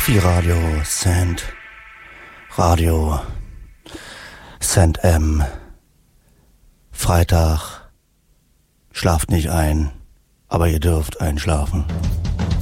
Radio Saint, Radio Saint M. Freitag, schlaft nicht ein, aber ihr dürft einschlafen.